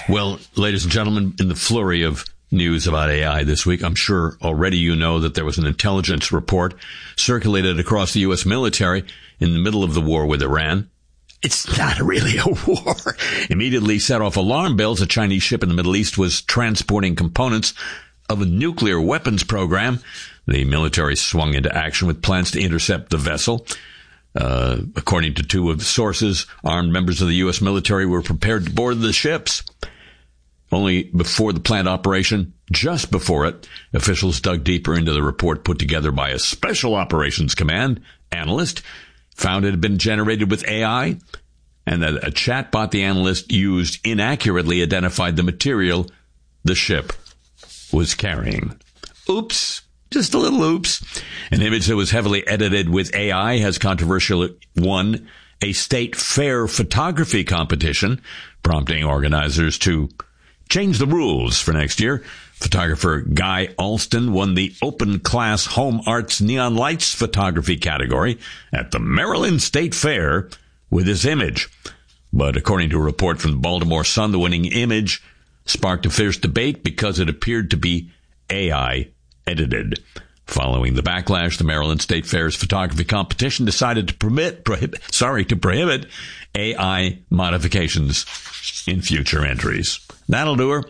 Well, ladies and gentlemen, in the flurry of news about AI this week, I'm sure already you know that there was an intelligence report circulated across the U.S. military in the middle of the war with Iran. It's not really a war. Immediately set off alarm bells. A Chinese ship in the Middle East was transporting components of a nuclear weapons program. The military swung into action with plans to intercept the vessel. According to two of the sources, armed members of the U.S. military were prepared to board the ships. Only before the planned operation, just before it, officials dug deeper into the report put together by a Special Operations Command analyst, found it had been generated with AI, and that a chatbot the analyst used inaccurately identified the material the ship was carrying. Oops. Just a little oops. An image that was heavily edited with AI has controversially won a state fair photography competition, prompting organizers to change the rules for next year. Photographer Guy Alston won the Open Class Home Arts Neon Lights photography category at the Maryland State Fair with his image. But according to a report from the Baltimore Sun, the winning image sparked a fierce debate because it appeared to be AI edited. Following the backlash, the Maryland State Fair's photography competition decided to prohibit AI modifications in future entries. That'll do her.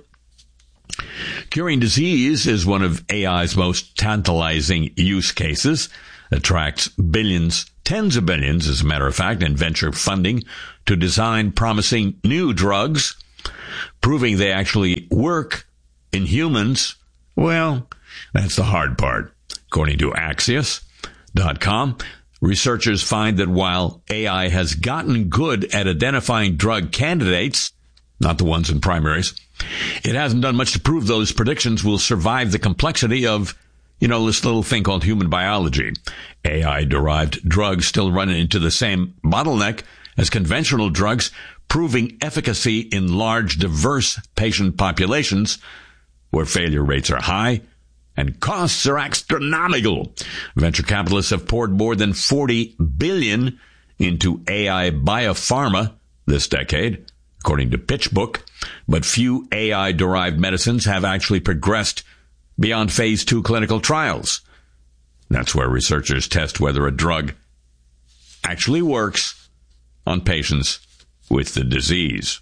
Curing disease is one of AI's most tantalizing use cases. Attracts billions, tens of billions, as a matter of fact, in venture funding to design promising new drugs. Proving they actually work in humans, well, that's the hard part. According to Axios.com, researchers find that while AI has gotten good at identifying drug candidates, not the ones in primaries, it hasn't done much to prove those predictions will survive the complexity of, this little thing called human biology. AI-derived drugs still run into the same bottleneck as conventional drugs, proving efficacy in large, diverse patient populations where failure rates are high and costs are astronomical. Venture capitalists have poured more than $40 billion into AI biopharma this decade, according to PitchBook, but few AI-derived medicines have actually progressed beyond phase 2 clinical trials. That's where researchers test whether a drug actually works on patients with the disease.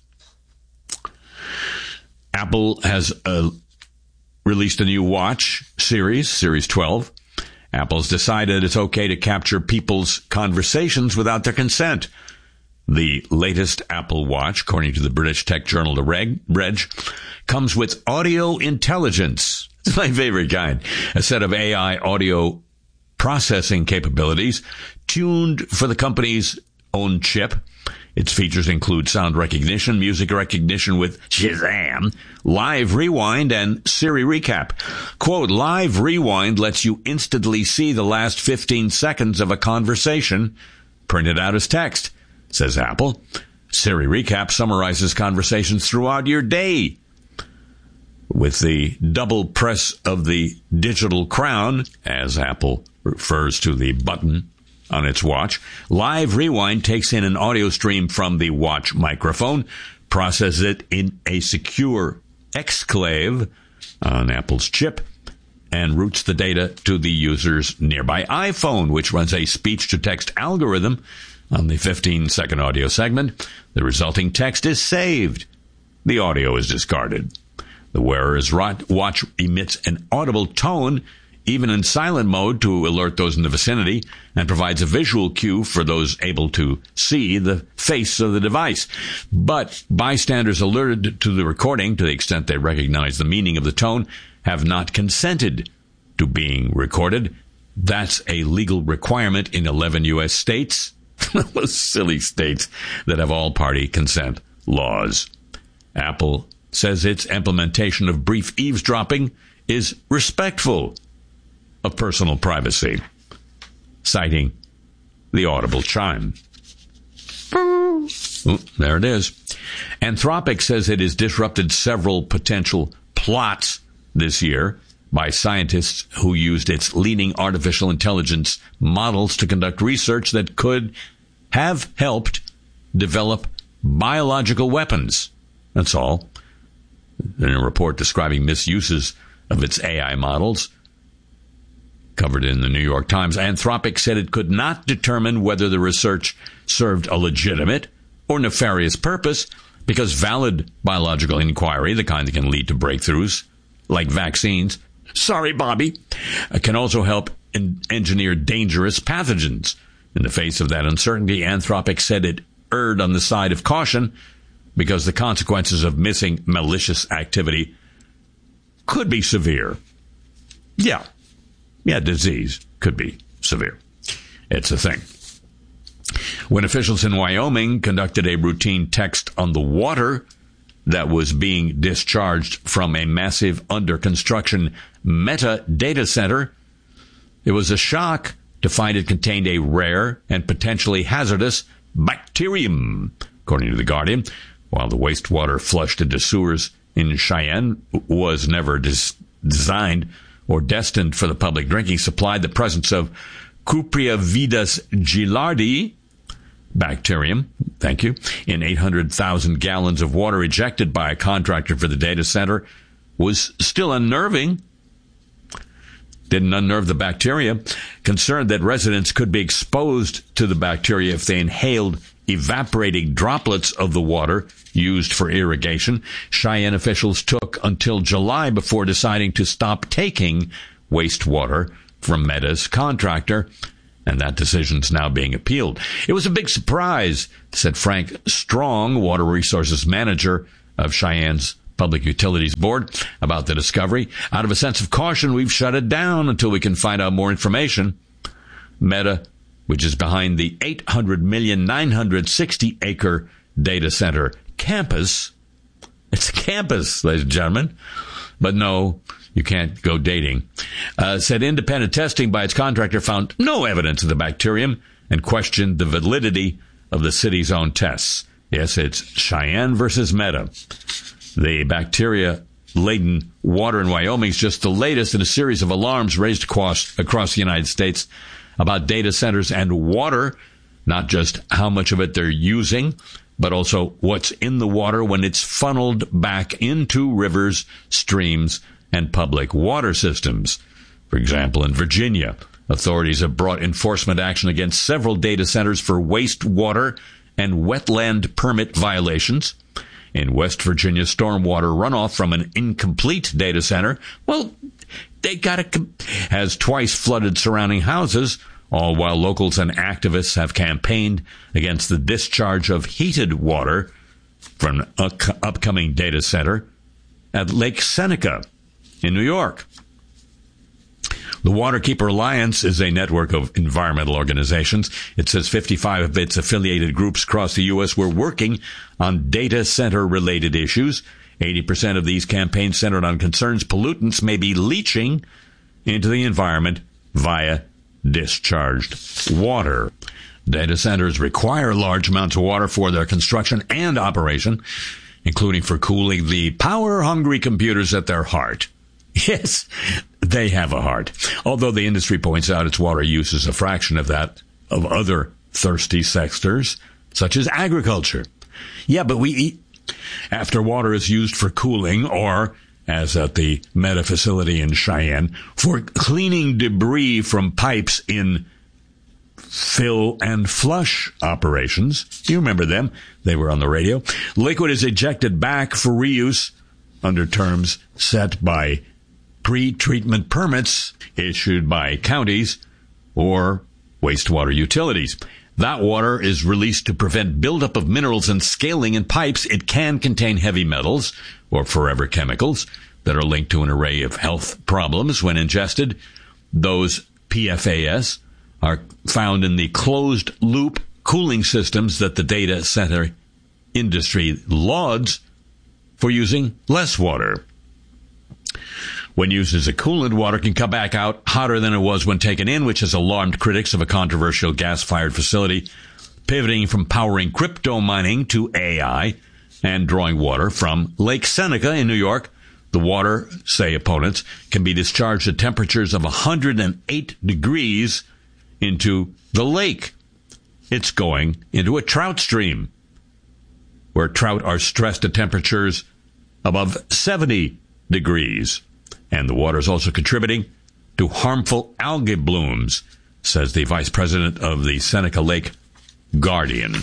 Apple has released a new watch series 12. Apple's decided it's okay to capture people's conversations without their consent. The latest Apple Watch, according to the British tech journal The Reg, comes with audio intelligence. It's my favorite kind. A set of AI audio processing capabilities tuned for the company's own chip. Its features include sound recognition, music recognition with Shazam, Live Rewind, and Siri Recap. Quote, Live Rewind lets you instantly see the last 15 seconds of a conversation printed out as text, says Apple. Siri Recap summarizes conversations throughout your day. With the double press of the digital crown, as Apple refers to the button on its watch, Live Rewind takes in an audio stream from the watch microphone, processes it in a secure exclave on Apple's chip, and routes the data to the user's nearby iPhone, which runs a speech-to-text algorithm on the 15-second audio segment. The resulting text is saved. The audio is discarded. The wearer's watch emits an audible tone, even in silent mode, to alert those in the vicinity, and provides a visual cue for those able to see the face of the device. But bystanders alerted to the recording, to the extent they recognize the meaning of the tone, have not consented to being recorded. That's a legal requirement in 11 U.S. states, those silly states that have all-party consent laws. Apple says its implementation of brief eavesdropping is respectful of personal privacy, citing the audible chime. Ooh, there it is. Anthropic says it has disrupted several potential plots this year by scientists who used its leading artificial intelligence models to conduct research that could have helped develop biological weapons. That's all. In a report describing misuses of its AI models, covered in the New York Times, Anthropic said it could not determine whether the research served a legitimate or nefarious purpose because valid biological inquiry, the kind that can lead to breakthroughs like vaccines, sorry, Bobby, can also help engineer dangerous pathogens. In the face of that uncertainty, Anthropic said it erred on the side of caution because the consequences of missing malicious activity could be severe. Yeah, disease could be severe. It's a thing. When officials in Wyoming conducted a routine test on the water that was being discharged from a massive under-construction Meta data center, it was a shock to find it contained a rare and potentially hazardous bacterium, according to The Guardian. While the wastewater flushed into sewers in Cheyenne was never designed or destined for the public drinking supply, the presence of Cupriavidas gilardi bacterium, thank you, in 800,000 gallons of water ejected by a contractor for the data center was still unnerving. Didn't unnerve the bacteria. Concerned that residents could be exposed to the bacteria if they inhaled evaporating droplets of the water used for irrigation, Cheyenne officials took until July before deciding to stop taking wastewater from Meta's contractor, and that decision's now being appealed. It was a big surprise, said Frank Strong, Water Resources Manager of Cheyenne's Public Utilities Board, about the discovery. Out of a sense of caution, we've shut it down until we can find out more information. Meta, which is behind the 800 million, 960-acre data center campus. It's a campus, ladies and gentlemen. But no, you can't go dating. Said independent testing by its contractor found no evidence of the bacterium and questioned the validity of the city's own tests. Yes, it's Cheyenne versus Meta. The bacteria-laden water in Wyoming is just the latest in a series of alarms raised across the United States about data centers and water, not just how much of it they're using, but also what's in the water when it's funneled back into rivers, streams, and public water systems. For example, in Virginia, authorities have brought enforcement action against several data centers for wastewater and wetland permit violations. In West Virginia, stormwater runoff from an incomplete data center, has twice flooded surrounding houses, all while locals and activists have campaigned against the discharge of heated water from an upcoming data center at Lake Seneca in New York. The Waterkeeper Alliance is a network of environmental organizations. It says 55 of its affiliated groups across the U.S. were working on data center-related issues. 80% of these campaigns centered on concerns pollutants may be leaching into the environment via discharged water. Data centers require large amounts of water for their construction and operation, including for cooling the power-hungry computers at their heart. Yes, they have a heart. Although the industry points out its water use is a fraction of that of other thirsty sectors, such as agriculture. Yeah, but we eat after water is used for cooling or, as at the Meta facility in Cheyenne, for cleaning debris from pipes in fill and flush operations. You remember them. They were on the radio. Liquid is ejected back for reuse under terms set by pre-treatment permits issued by counties or wastewater utilities. That water is released to prevent buildup of minerals and scaling in pipes. It can contain heavy metals or forever chemicals that are linked to an array of health problems when ingested. Those PFAS are found in the closed-loop cooling systems that the data center industry lauds for using less water. When used as a coolant, water can come back out hotter than it was when taken in, which has alarmed critics of a controversial gas-fired facility pivoting from powering crypto mining to AI and drawing water from Lake Seneca in New York. The water, say opponents, can be discharged at temperatures of 108 degrees into the lake. It's going into a trout stream, where trout are stressed at temperatures above 70 degrees. And the water is also contributing to harmful algae blooms, says the vice president of the Seneca Lake Guardian.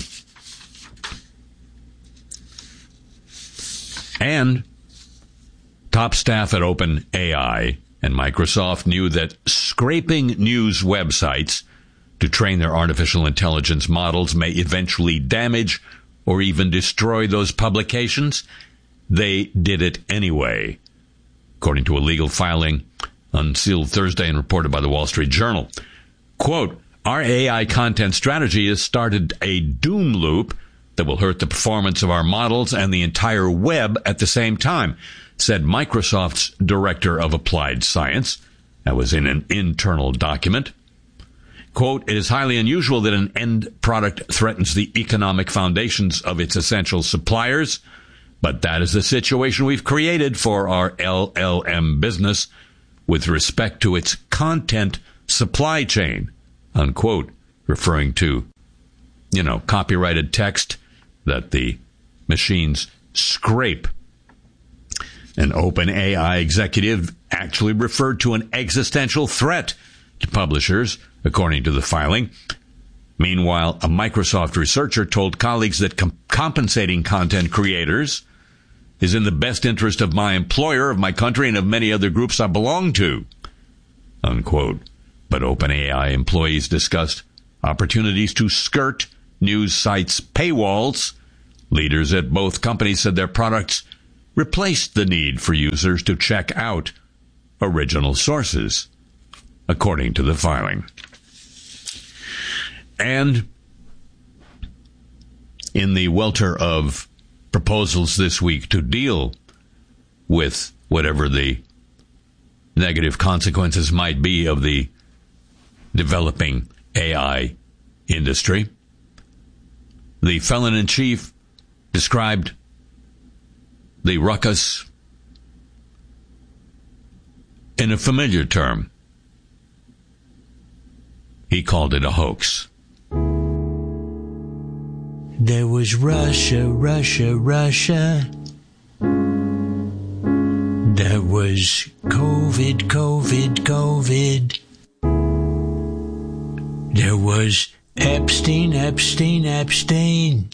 And top staff at OpenAI and Microsoft knew that scraping news websites to train their artificial intelligence models may eventually damage or even destroy those publications. They did it anyway, according to a legal filing unsealed Thursday and reported by the Wall Street Journal. Quote, our AI content strategy has started a doom loop that will hurt the performance of our models and the entire web at the same time, said Microsoft's director of applied science. That was in an internal document. Quote, it is highly unusual that an end product threatens the economic foundations of its essential suppliers, but that is the situation we've created for our LLM business with respect to its content supply chain, unquote, referring to, copyrighted text that the machines scrape. An OpenAI executive actually referred to an existential threat to publishers, according to the filing. Meanwhile, a Microsoft researcher told colleagues that compensating content creators is in the best interest of my employer, of my country, and of many other groups I belong to, unquote. But OpenAI employees discussed opportunities to skirt news sites' paywalls. Leaders at both companies said their products replaced the need for users to check out original sources, according to the filing. And in the welter of proposals this week to deal with whatever the negative consequences might be of the developing AI industry, the felon-in-chief described the ruckus in a familiar term. He called it a hoax. There was Russia, Russia, Russia. There was COVID, COVID, COVID. There was Epstein, Epstein, Epstein.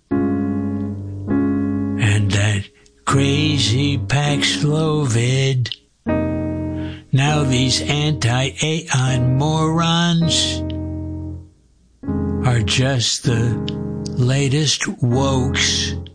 And that crazy Paxlovid. Now these anti-AI morons are just the latest wokes